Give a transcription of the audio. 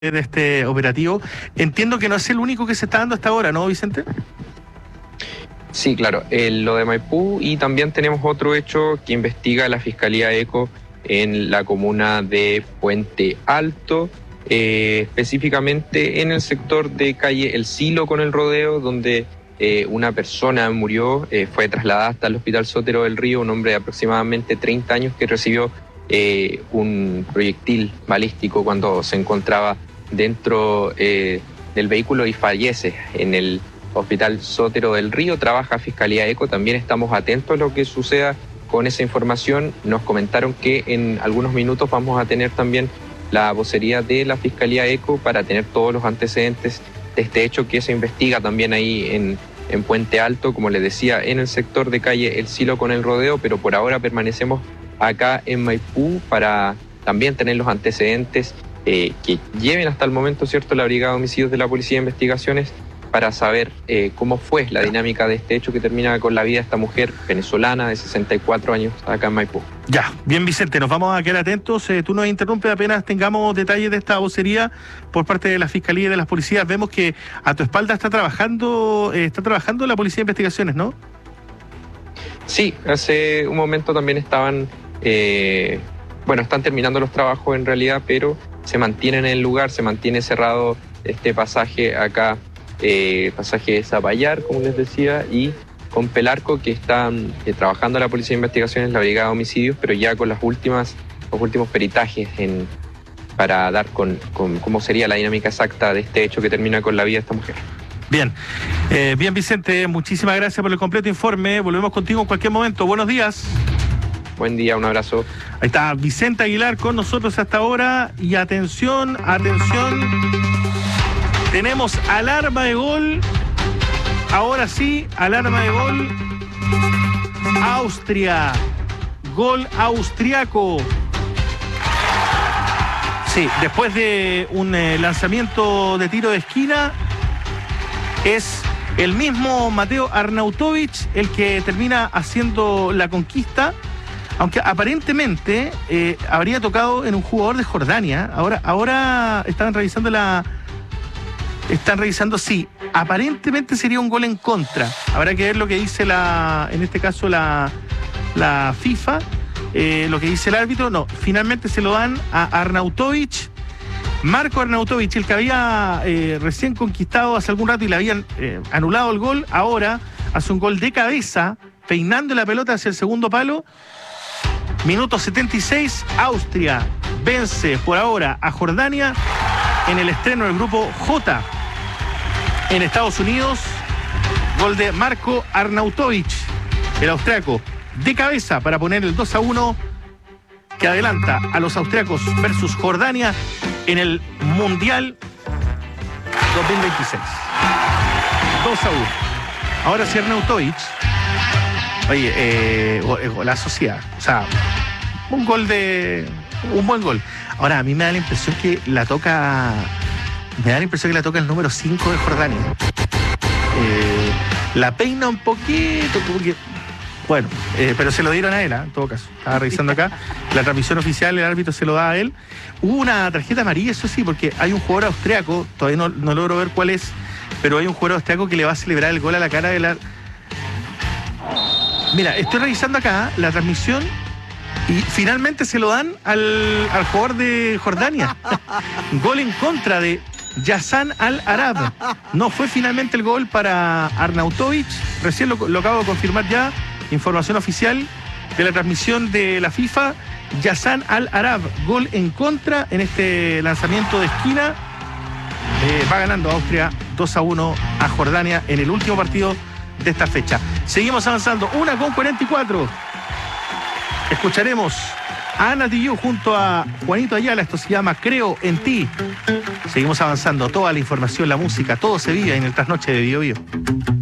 de este operativo. Entiendo que no es el único que se está dando hasta ahora, ¿no, Vicente? Sí, claro, lo de Maipú, y también tenemos otro hecho que investiga la Fiscalía ECO en la comuna de Puente Alto, específicamente en el sector de calle El Silo con el Rodeo, donde una persona murió, fue trasladada hasta el Hospital Sotero del Río, un hombre de aproximadamente 30 años que recibió un proyectil balístico cuando se encontraba dentro del vehículo y fallece en el Hospital Sotero del Río. Trabaja Fiscalía ECO, también estamos atentos a lo que suceda con esa información. Nos comentaron que en algunos minutos vamos a tener también la vocería de la Fiscalía ECO para tener todos los antecedentes de este hecho que se investiga también ahí en Puente Alto, como les decía, en el sector de calle El Silo con el Rodeo, pero por ahora permanecemos acá en Maipú para también tener los antecedentes que lleven hasta el momento, ¿cierto?, la Brigada de Homicidios de la Policía de Investigaciones para saber cómo fue la dinámica de este hecho que termina con la vida de esta mujer venezolana de 64 años acá en Maipú. Ya, bien, Vicente, nos vamos a quedar atentos. Tú nos interrumpes apenas tengamos detalles de esta vocería por parte de la Fiscalía y de las policías. Vemos que a tu espalda está trabajando la Policía de Investigaciones, ¿no? Sí, hace un momento también estaban, están terminando los trabajos en realidad, pero se mantienen en el lugar, se mantiene cerrado este pasaje acá, pasaje de Zapallar, como les decía, y con Pelarco, que están trabajando la Policía de Investigaciones, la Brigada de Homicidios, pero ya con los últimos peritajes para dar con cómo sería la dinámica exacta de este hecho que termina con la vida de esta mujer. Bien, bien, Vicente, muchísimas gracias por el completo informe. Volvemos contigo en cualquier momento. Buenos días. Buen día, un abrazo. Ahí está Vicente Aguilar con nosotros hasta ahora. Y atención, tenemos alarma de gol. Ahora sí, alarma de gol. Austria. Gol austriaco. Sí, después de un lanzamiento de tiro de esquina, es el mismo Mateo Arnautovic el que termina haciendo la conquista, aunque aparentemente habría tocado en un jugador de Jordania. Ahora están revisando, sí, aparentemente sería un gol en contra. Habrá que ver lo que dice en este caso la FIFA, lo que dice el árbitro. No, finalmente se lo dan a Arnautovic. Marco Arnautovic, el que había recién conquistado hace algún rato y le habían anulado el gol, ahora hace un gol de cabeza, peinando la pelota hacia el segundo palo. Minuto 76, Austria vence por ahora a Jordania en el estreno del grupo J en Estados Unidos. Gol de Marco Arnautovic, el austriaco, de cabeza para poner el 2-1 que adelanta a los austriacos versus Jordania en el Mundial 2026. 2-1. Ahora sí, Arnautovic. Oye, golazo sí, o sea, un buen gol. Ahora, a mí me da la impresión que la toca el número 5 de Jordania. La peina un poquito, bueno, pero se lo dieron a él, en todo caso. Estaba revisando acá. La transmisión oficial, el árbitro se lo da a él. Hubo una tarjeta amarilla, eso sí, porque hay un jugador austriaco, todavía no logro ver cuál es, pero hay un jugador austriaco que le va a celebrar el gol a la cara de la... Mira, estoy revisando acá la transmisión y finalmente se lo dan al jugador de Jordania. Gol en contra de Yassan Al-Arab. No fue finalmente el gol para Arnautovic. Recién lo acabo de confirmar ya. Información oficial de la transmisión de la FIFA. Yassan Al-Arab, gol en contra en este lanzamiento de esquina. Va ganando Austria 2-1 a Jordania en el último partido de esta fecha. Seguimos avanzando, 1:44. Escucharemos a Ana Tijoux junto a Juanito Ayala. Esto se llama Creo en Ti. Seguimos avanzando, toda la información, la música, todo se vive en el Trasnoche de Bio Bio.